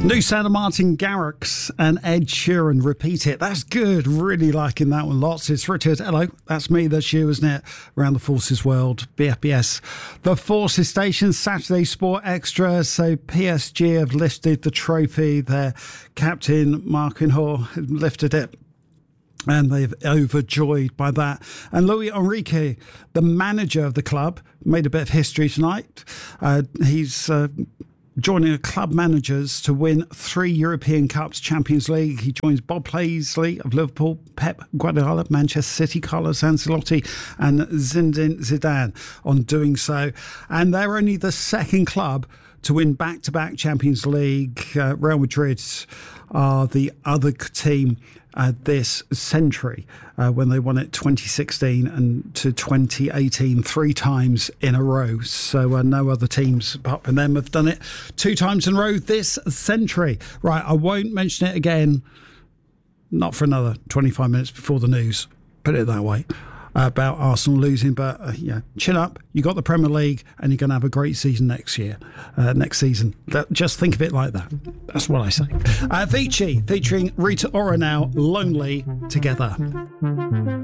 New sound of Martin Garrix and Ed Sheeran, Repeat It. That's good. Really liking that one lots. It's Richard. Hello. That's me. That's you, isn't it? Around the Forces World. BFBS. The Forces Station, Saturday Sport Extra. So PSG have lifted the trophy. Their captain, Mark Inhor, lifted it. And they've overjoyed by that. And Luis Enrique, the manager of the club, made a bit of history tonight. He's joining a club managers to win 3 European Cups, Champions League. He joins Bob Paisley of Liverpool, Pep Guardiola, Manchester City, Carlos Ancelotti and Zinedine Zidane on doing so. And they're only the second club to win back-to-back Champions League. Real Madrid are the other team this century when they won it 2016 and to 2018 3 times in a row. So no other teams apart from them have done it 2 times in a row this century. Right, I won't mention it again, not for another 25 minutes before the news, put it that way, about Arsenal losing. But chin up, you got the Premier League and you're going to have a great season next season. Just think of it like that. That's what I say. Avicii featuring Rita Ora now, Lonely Together.